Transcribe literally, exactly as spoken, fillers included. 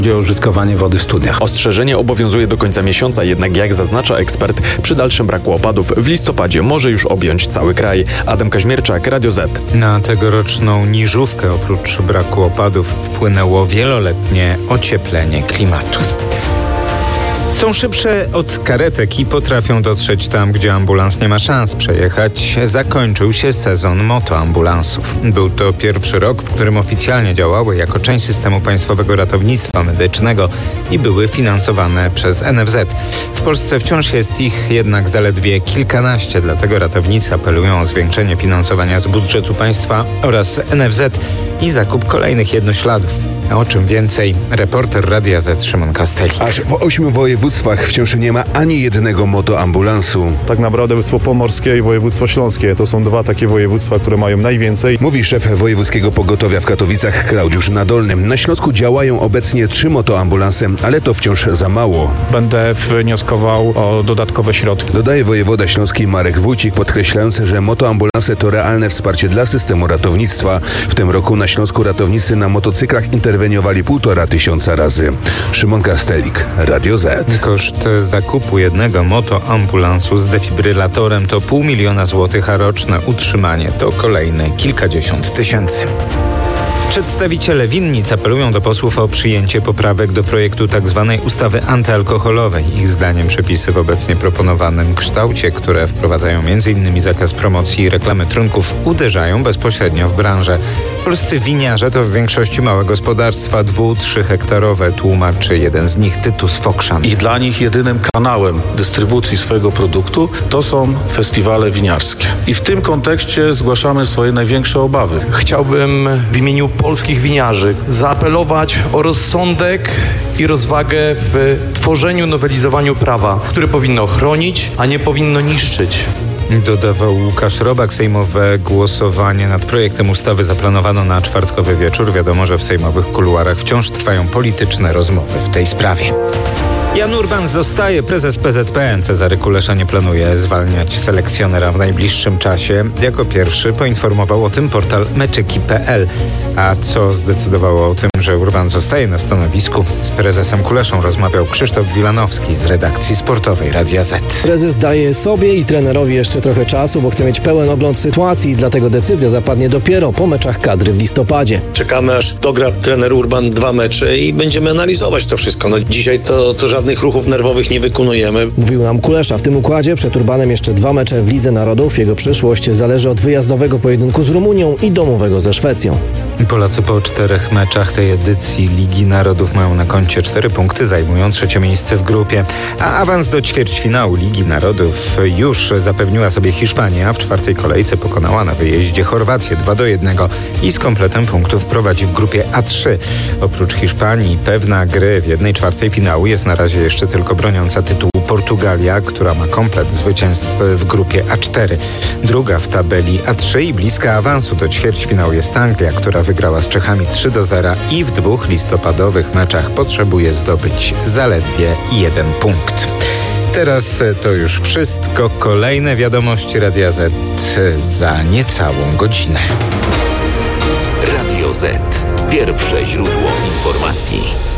Chodzi o użytkowanie wody w studiach. Ostrzeżenie obowiązuje do końca miesiąca, jednak jak zaznacza ekspert, przy dalszym braku opadów w listopadzie może już objąć cały kraj. Adam Kaźmierczak, Radio Z. Na tegoroczną niżówkę oprócz braku opadów wpłynęło wieloletnie ocieplenie klimatu. Są szybsze od karetek i potrafią dotrzeć tam, gdzie ambulans nie ma szans przejechać. Zakończył się sezon motoambulansów. Był to pierwszy rok, w którym oficjalnie działały jako część systemu Państwowego Ratownictwa Medycznego i były finansowane przez N F Z. W Polsce wciąż jest ich jednak zaledwie kilkanaście, dlatego ratownicy apelują o zwiększenie finansowania z budżetu państwa oraz N F Z i zakup kolejnych jednośladów. A o czym więcej, reporter Radia Z Szymon Kastelik. Aż w ośmiu województwach wciąż nie ma ani jednego motoambulansu. Tak naprawdę województwo pomorskie i województwo śląskie to są dwa takie województwa, które mają najwięcej. Mówi szef wojewódzkiego pogotowia w Katowicach Klaudiusz Nadolny. Na Śląsku działają obecnie trzy motoambulanse, ale to wciąż za mało. Będę wnioskował o dodatkowe środki. Dodaje wojewoda śląski Marek Wójcik, podkreślając, że motoambulanse to realne wsparcie dla systemu ratownictwa. W tym roku na Śląsku ratownicy na motocyklach interweniowali półtora tysiąca razy. Szymon Kastelik, Radio Z. Koszt zakupu jednego motoambulansu z defibrylatorem to pół miliona złotych, a roczne utrzymanie to kolejne kilkadziesiąt tysięcy. Przedstawiciele winnic apelują do posłów o przyjęcie poprawek do projektu tzw. ustawy antyalkoholowej. Ich zdaniem przepisy w obecnie proponowanym kształcie, które wprowadzają m.in. zakaz promocji i reklamy trunków, uderzają bezpośrednio w branżę. Polscy winiarze to w większości małe gospodarstwa dwu-, trzyhektarowe, tłumaczy jeden z nich, Tytus Fokrzan. I dla nich jedynym kanałem dystrybucji swojego produktu to są festiwale winiarskie. I w tym kontekście zgłaszamy swoje największe obawy. Chciałbym w imieniu polskich winiarzy zaapelować o rozsądek i rozwagę w tworzeniu, nowelizowaniu prawa, które powinno chronić, a nie powinno niszczyć. Dodawał Łukasz Robak. Sejmowe głosowanie nad projektem ustawy zaplanowano na czwartkowy wieczór. Wiadomo, że w sejmowych kuluarach wciąż trwają polityczne rozmowy w tej sprawie. Jan Urban zostaje. Prezes P Z P N Cezary Kulesza nie planuje zwalniać selekcjonera w najbliższym czasie. Jako pierwszy poinformował o tym portal meczyki kropka p l. A co zdecydowało o tym, że Urban zostaje na stanowisku? Z prezesem Kuleszą rozmawiał Krzysztof Wilanowski z redakcji sportowej Radia Z. Prezes daje sobie i trenerowi jeszcze trochę czasu, bo chce mieć pełen ogląd sytuacji, dlatego decyzja zapadnie dopiero po meczach kadry w listopadzie. Czekamy, aż dogra trener Urban dwa mecze i będziemy analizować to wszystko. No dzisiaj to, to żadnych ruchów nerwowych nie wykonujemy. Mówił nam Kulesza. W tym układzie przed Urbanem jeszcze dwa mecze w Lidze Narodów. Jego przyszłość zależy od wyjazdowego pojedynku z Rumunią i domowego ze Szwecją. Polacy po czterech meczach tej edycji Ligi Narodów mają na koncie cztery punkty, zajmują trzecie miejsce w grupie. A awans do ćwierćfinału Ligi Narodów już zapewniła sobie Hiszpania. W czwartej kolejce pokonała na wyjeździe Chorwację dwa do jednego i z kompletem punktów prowadzi w grupie A trzy. Oprócz Hiszpanii pewna gry w jednej czwartej finału jest na razie jeszcze tylko broniąca tytułu Portugalia, która ma komplet zwycięstw w grupie A cztery. Druga w tabeli A trzy i bliska awansu do ćwierćfinału jest Anglia, która wygrała z Czechami trzy do zera i w dwóch listopadowych meczach potrzebuje zdobyć zaledwie jeden punkt. Teraz to już wszystko. Kolejne wiadomości Radia Z za niecałą godzinę. Radio Z. Pierwsze źródło informacji.